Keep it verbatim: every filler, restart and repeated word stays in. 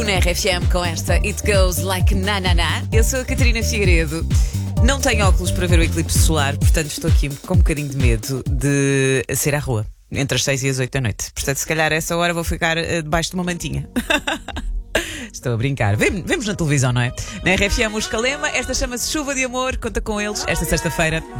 Tu na R F M com esta It Goes Like Na Na Na. Eu sou a Catarina Figueiredo. Não tenho óculos para ver o eclipse solar, portanto estou aqui com um bocadinho de medo de sair à rua entre as seis e as oito da noite. Portanto, se calhar a essa hora vou ficar uh, debaixo de uma mantinha. Estou a brincar. Vemo, vemos na televisão, não é? Na R F M o Escalema, esta chama-se Chuva de Amor, conta com eles esta sexta-feira.